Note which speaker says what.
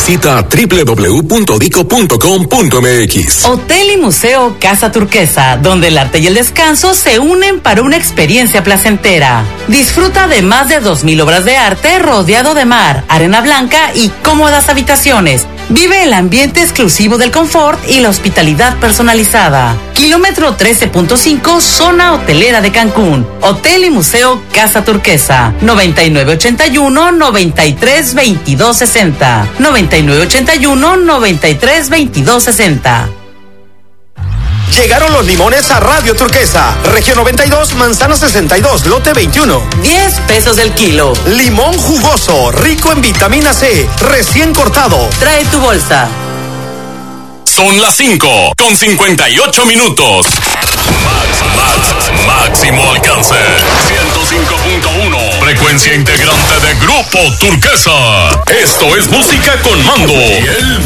Speaker 1: Visita www.dico.com.mx.
Speaker 2: Hotel y Museo Casa Turquesa, donde el arte y el descanso se unen para una experiencia placentera. Disfruta de más de 2,000 obras de arte rodeado de mar, arena blanca y cómodas habitaciones. Vive el ambiente exclusivo del confort y la hospitalidad personalizada. Kilómetro 13.5, zona hotelera de Cancún. Hotel y Museo Casa Turquesa. 9981-932260. 9981-932260.
Speaker 3: Llegaron los limones a Radio Turquesa. Región 92, Manzana 62, lote 21.
Speaker 2: 10 pesos el kilo.
Speaker 3: Limón jugoso, rico en vitamina C, recién cortado.
Speaker 2: Trae tu bolsa.
Speaker 4: Son las 5:58. Máximo alcance. 105.1. Frecuencia integrante de Grupo Turquesa. Esto es música con mando. Y el